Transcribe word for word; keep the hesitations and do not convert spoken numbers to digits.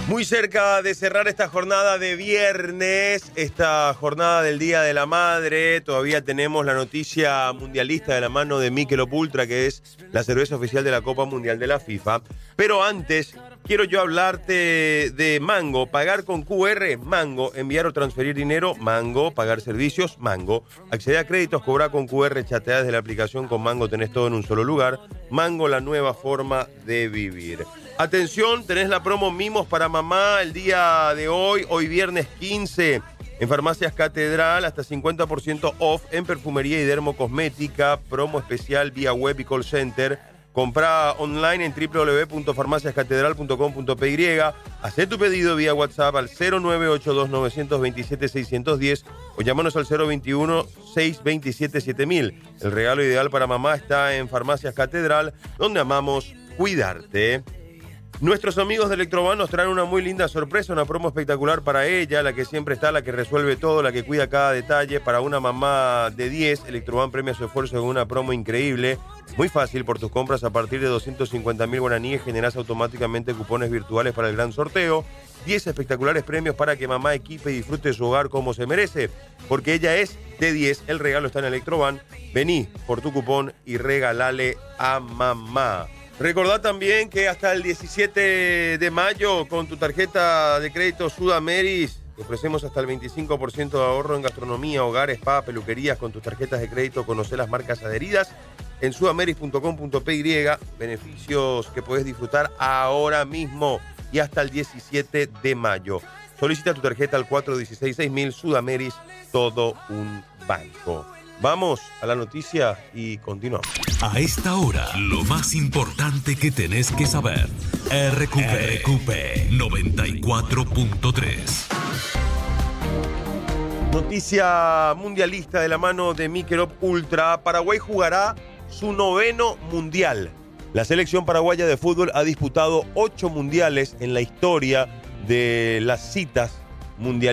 Muy cerca de cerrar esta jornada de viernes, esta jornada del Día de la Madre, todavía tenemos la noticia mundialista de la mano de Michelob Ultra, que es la cerveza oficial de la Copa Mundial de la FIFA. Pero antes, quiero yo hablarte de Mango. Pagar con Q R, Mango. Enviar o transferir dinero, Mango. Pagar servicios, Mango. Acceder a créditos, cobrar con Q R, chatear desde la aplicación con Mango, tenés todo en un solo lugar. Mango, la nueva forma de vivir. Atención, tenés la promo Mimos para Mamá el día de hoy, hoy viernes quince, en Farmacias Catedral, hasta cincuenta por ciento off en perfumería y dermocosmética, promo especial vía web y call center. Comprá online en doble u doble u doble u punto farmacias catedral punto com punto pe y, hacé tu pedido vía WhatsApp al cero nueve ocho dos nueve dos siete seis uno cero o llámanos al cero veintiuno seis veintisiete siete mil. El regalo ideal para mamá está en Farmacias Catedral, donde amamos cuidarte. Nuestros amigos de Electroban nos traen una muy linda sorpresa, una promo espectacular para ella, la que siempre está, la que resuelve todo, la que cuida cada detalle. Para una mamá de diez, Electroban premia su esfuerzo con una promo increíble. Muy fácil, por tus compras a partir de doscientos cincuenta mil guaraníes generás automáticamente cupones virtuales para el gran sorteo. diez espectaculares premios para que mamá equipe y disfrute su hogar como se merece. Porque ella es de diez, el regalo está en Electroban. Vení por tu cupón y regalale a mamá. Recordá también que hasta el diecisiete de mayo, con tu tarjeta de crédito Sudameris, te ofrecemos hasta el veinticinco por ciento de ahorro en gastronomía, hogar, spa, peluquerías. Con tus tarjetas de crédito, conocé las marcas adheridas en sudameris punto com punto pe y. Beneficios que puedes disfrutar ahora mismo y hasta el diecisiete de mayo. Solicita tu tarjeta al cuatro uno seis seis mil. Sudameris, todo un banco. Vamos a la noticia y continuamos. A esta hora, lo más importante que tenés que saber. R Q P, R Q P noventa y cuatro punto tres. Noticia mundialista de la mano de Michelob Ultra. Paraguay jugará su noveno mundial. La selección paraguaya de fútbol ha disputado ocho mundiales en la historia de las citas mundialistas.